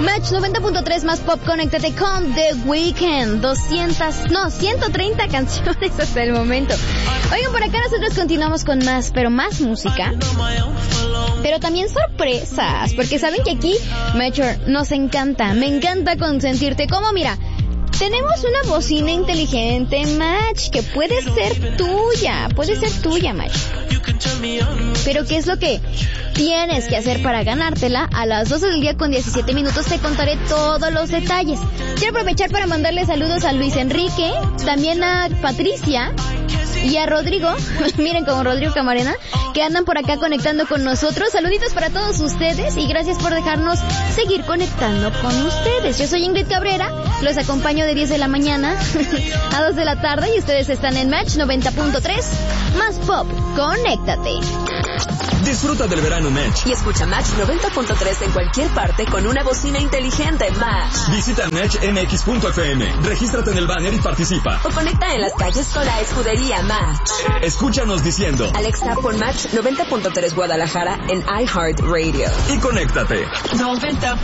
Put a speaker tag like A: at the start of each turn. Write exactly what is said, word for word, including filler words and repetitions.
A: Match noventa punto tres más pop, conéctate con The Weeknd. doscientas, no, ciento treinta canciones hasta el momento. Oigan, por acá nosotros continuamos con más, pero más música. Pero también sorpresas, porque saben que aquí, Metro, nos encanta, me encanta consentirte. Como, mira, tenemos una bocina inteligente, Match, que puede ser tuya, puede ser tuya, Match. Pero ¿qué es lo que tienes que hacer para ganártela? A las doce del día con diecisiete minutos te contaré todos los detalles. Quiero aprovechar para mandarle saludos a Luis Enrique, también a Patricia y a Rodrigo, miren como Rodrigo Camarena, que andan por acá conectando con nosotros. Saluditos para todos ustedes y gracias por dejarnos seguir conectando con ustedes. Yo soy Ingrid Cabrera, los acompaño de diez de la mañana a dos de la tarde y ustedes están en Match noventa punto tres más pop, conéctate.
B: Disfruta del verano Match
C: y escucha Match noventa punto tres en cualquier parte con una bocina inteligente Match.
B: Visita match m x punto f m, regístrate en el banner y participa.
C: O conecta en las calles con la escudería Match.
B: Escúchanos diciendo:
C: Alexa, pon Match noventa punto tres Guadalajara en iHeartRadio.
B: Y conéctate.
C: noventa